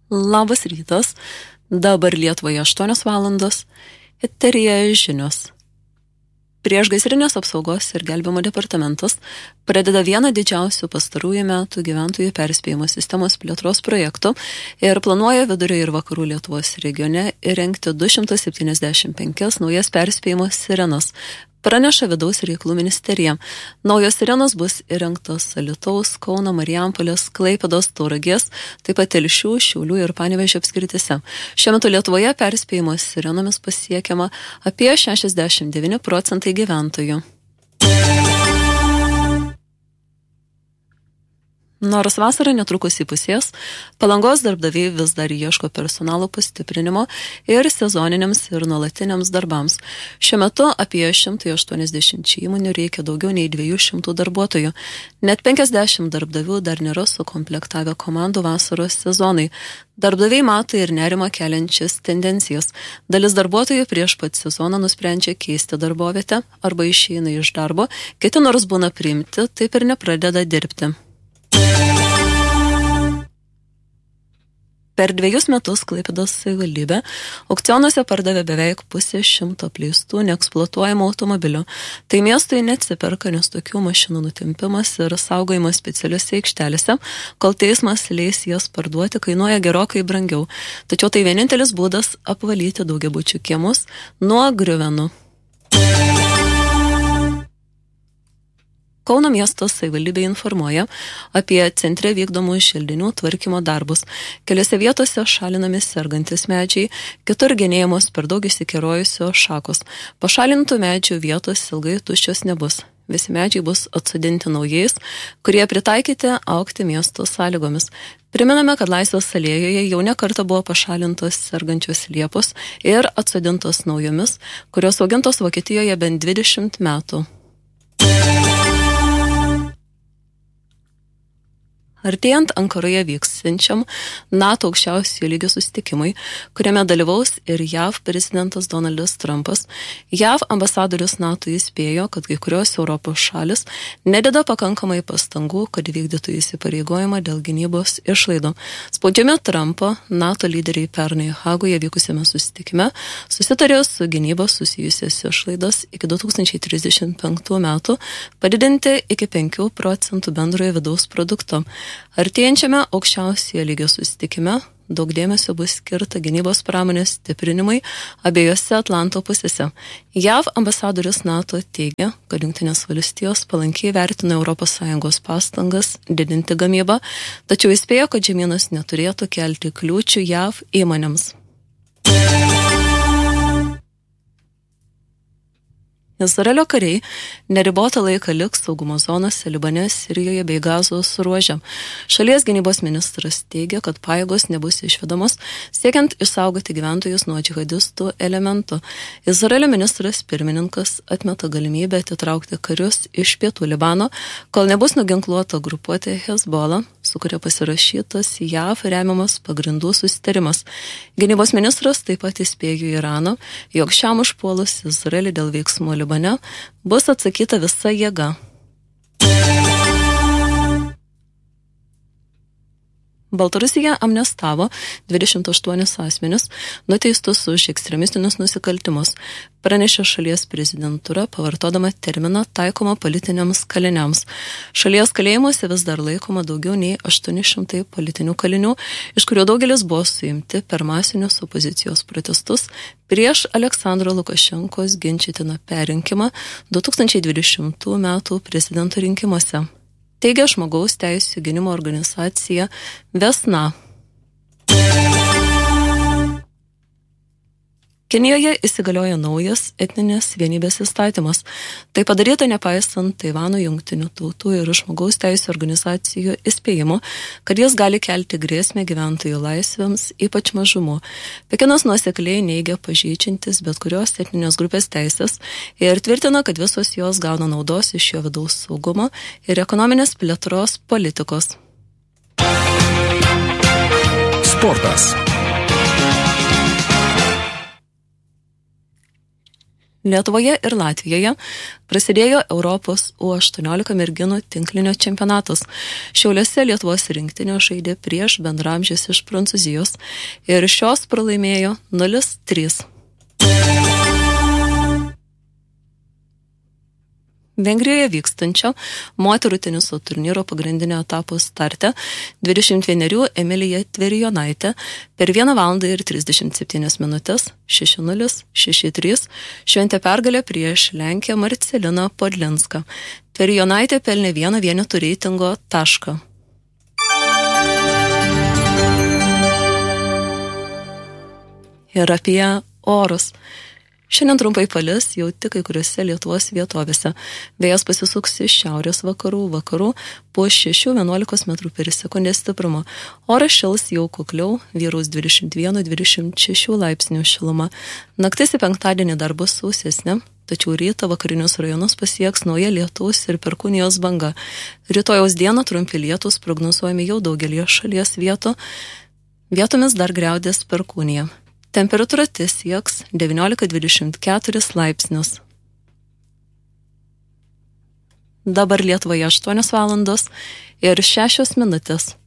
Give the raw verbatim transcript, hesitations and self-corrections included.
Labas rytas, dabar Lietuvoje aštuonios valandos, eteryje žinios. Priešgaisrinės apsaugos ir gelbėjimo departamentas pradeda vieną didžiausių pastarųjų metų gyventojų perspėjimo sistemos plėtros projektų ir planuoja vidurio ir vakarų Lietuvos regione įrengti du šimtus septyniasdešimt penkias naujas perspėjimo sirenas. Praneša Vidaus reikalų ministerija. Naujos sirenos bus įrengtos Alytaus, Kauno, Marijampolės, Klaipėdos, Tauragės, taip pat Telšių, Šiaulių ir Panevėžio apskrityse. Šiuo metu Lietuvoje perspėjimo sirenomis pasiekiama apie šešiasdešimt devyni procentai gyventojų. Nors vasara netrukus įpusės, Palangos darbdaviai vis dar ieško personalo pastiprinimo ir sezoniniams ir nuolatiniams darbams. Šiuo metu apie šimtas aštuoniasdešimt įmonių reikia daugiau nei dviejų šimtų darbuotojų. Net penkiasdešimt darbdavių dar nėra sukomplektavę komandų vasaros sezonai. Darbdaviai mato ir nerimą keliančias tendencijas. Dalis darbuotojų prieš pat sezoną nusprendžia keisti darbovietę arba išeina iš darbo, kiti nors būna priimti, taip ir nepradeda dirbti. Per dviejus metus Klaipėdos savivaldybė aukcionuose pardavė beveik pusę šimto apleistų neeksploatuojamų automobilių. Tai miestui neatsiperka, nes tokių mašinų nutempimas ir saugojimas specialiuose aikštelėse, kol teismas leis jas parduoti, kainuoja gerokai brangiau. Tačiau tai vienintelis būdas apvalyti daugiabučių kiemus nuo griuvenų. Kauno miesto savivaldybė informuoja apie centre vykdomų želdinių tvarkymo darbus. Keliose vietose šalinami sergantis medžiai, kitur genėjamos per daug įsikerojusios šakos. Pašalintų medžių vietos ilgai tuščios nebus. Visi medžiai bus atsodinti naujais, kurie pritaikyti augti miesto sąlygomis. Priminame, kad Laisvės alėjoje jau ne kartą buvo pašalintos sergančios liepos ir atsodintos naujomis, kurios augintos Vokietijoje bent dvidešimt metų. Artėjant Ankaroje vyksiančiam NATO aukščiausio lygio susitikimui, kuriame dalyvaus ir J A V prezidentas Donaldas Trumpas, J A V ambasadorius NATO įspėjo, kad kai kurios Europos šalis nededa pakankamai pastangų, kad vykdytų įsipareigojimą dėl gynybos išlaidų. Spaudžiami Trumpo, NATO lyderiai pernai Hagoje vykusiame susitikime susitarė su gynybos susijusias išlaidas iki du tūkstančiai trisdešimt penktų metų padidinti iki penkių procentų bendrojo vidaus produkto. Artėjančiame aukščiausiojo lygio susitikime daug dėmesio bus skirta gynybos pramonės stiprinimui abiejose Atlanto pusėse. J A V ambasadorius NATO teigia, kad Jungtinės valstijos palankiai vertina Europos Sąjungos pastangas didinti gamybą, tačiau įspėjo, kad žemynas neturėtų kelti kliūčių J A V įmonėms. Izraelio kariai neribotą laiką liks saugumo zonose Libane, Sirijoje bei Gazos ruože. Šalies gynybos ministras teigia, kad pajėgos nebus išvedamos, siekiant išsaugoti gyventojus nuo džihadistų elementų. Izraelio ministras pirmininkas atmeta galimybę atitraukti karius iš pietų Libano, kol nebus nuginkluota grupuotė Hezbollah, su kuria pasirašytas J A V remiamas pagrindų susitarimas. Gynybos ministras taip pat įspėjo Iraną, jog šiam užpuolus Izraelį dėl veiksmų Libane bus atsakyta visa jėga. Baltarusija amnestavo dvidešimt aštuonis asmenis, nuteistus už ekstremistinius nusikaltimus, pranešė šalies prezidentūra, pavartodama terminą taikomą politiniams kaliniams. Šalies kalėjimuose vis dar laikoma daugiau nei aštuoni šimtai politinių kalinių, iš kurių daugelis buvo suimti per masinius opozicijos protestus prieš Aleksandro Lukašenkos ginčytiną perrinkimą du tūkstančiai dvidešimtų metų prezidento rinkimuose. Teigia žmogaus teisių gynimo organizacija Vesna. Kinijoje įsigaliojo naujas etninės vienybės įstatymas. Tai padaryta nepaisant Taivano jungtinių tautų ir žmogaus teisių organizacijų įspėjimo, kad jis gali kelti grėsmę gyventojų laisvėms, ypač mažumų. Pekinas nuosekliai neigia pažeidžiantis bet kurios etninės grupės teisės ir tvirtina, kad visos jos gauna naudos iš jo vidaus saugumo ir ekonominės plėtros politikos. Sportas. Lietuvoje ir Latvijoje prasidėjo Europos U aštuoniolika merginų tinklinio čempionatas. Šiauliuose Lietuvos rinktinė žaidė prieš bendramžės iš Prancūzijos ir šios pralaimėjo nulis trys. Vengrijoje vykstančio moterų teniso turnyro pagrindinio etapo starte dvidešimt vienerių Emilija Tverijonaitė per vieną valandą ir trisdešimt septynias minutės šeši nulis šeši trys šventė pergalę prieš Lenkiją Marceliną Podlinską. Tverijonaitė pelnė vieną vienetų reitingo tašką. Ir apie orus. Šiandien trumpai palis jau tik kai kuriuose Lietuvos vietovėse. Vėjas pasisuks iš šiaurės vakarų, vakarų po šeši vienuolika metrų per sekundę stiprumo. Oras šils jau kukliau, vyraus dvidešimt vienas dvidešimt šeši laipsnių šiluma. Naktis į penktadienį dar bus sausesnė, tačiau rytą vakarinius rajonus pasieks nauja lietaus ir perkūnijos banga. Rytojaus dieną trumpi lietūs prognozuojami jau daugelį šalies vietų. Vietomis dar griaudės perkūnija. Temperatūra sieks devyniolika dvidešimt keturis laipsnius. Dabar Lietuvoje aštuonios valandos ir šešios minutės.